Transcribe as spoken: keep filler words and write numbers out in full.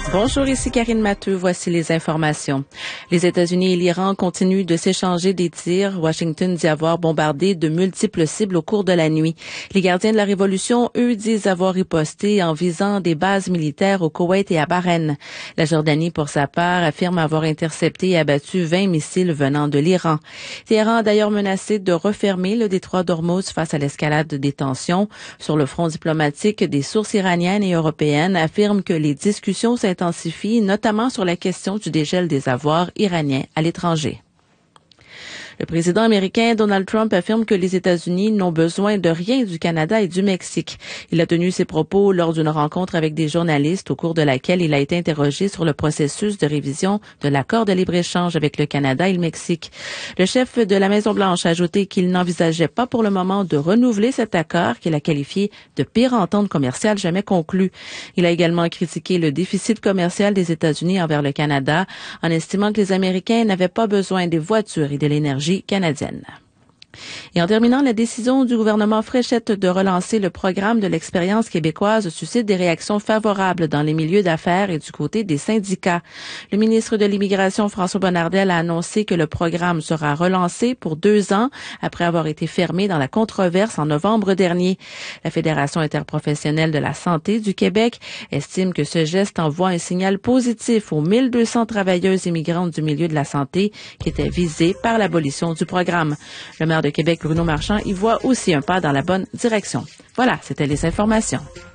Bonjour, ici Karine Matteux. Voici les informations. Les États-Unis et l'Iran continuent de s'échanger des tirs. Washington dit avoir bombardé de multiples cibles au cours de la nuit. Les gardiens de la Révolution, eux, disent avoir riposté en visant des bases militaires au Koweït et à Bahreïn. La Jordanie, pour sa part, affirme avoir intercepté et abattu vingt missiles venant de l'Iran. Téhéran a d'ailleurs menacé de refermer le détroit d'Ormuz face à l'escalade des tensions. Sur le front diplomatique, des sources iraniennes et européennes affirment que les discussions s'intensifient, notamment sur la question du dégel des avoirs iraniens à l'étranger. Le président américain Donald Trump affirme que les États-Unis n'ont besoin de rien du Canada et du Mexique. Il a tenu ses propos lors d'une rencontre avec des journalistes au cours de laquelle il a été interrogé sur le processus de révision de l'accord de libre-échange avec le Canada et le Mexique. Le chef de la Maison-Blanche a ajouté qu'il n'envisageait pas pour le moment de renouveler cet accord qu'il a qualifié de pire entente commerciale jamais conclue. Il a également critiqué le déficit commercial des États-Unis envers le Canada en estimant que les Américains n'avaient pas besoin des voitures et de l'énergie canadienne. Et en terminant, la décision du gouvernement Fréchette de relancer le programme de l'expérience québécoise suscite des réactions favorables dans les milieux d'affaires et du côté des syndicats. Le ministre de l'Immigration, François Bonnardel, a annoncé que le programme sera relancé pour deux ans après avoir été fermé dans la controverse en novembre dernier. La Fédération interprofessionnelle de la santé du Québec estime que ce geste envoie un signal positif aux mille deux cents travailleuses immigrantes du milieu de la santé qui étaient visées par l'abolition du programme. Le maire de Québec, Bruno Marchand, y voit aussi un pas dans la bonne direction. Voilà, c'était les informations.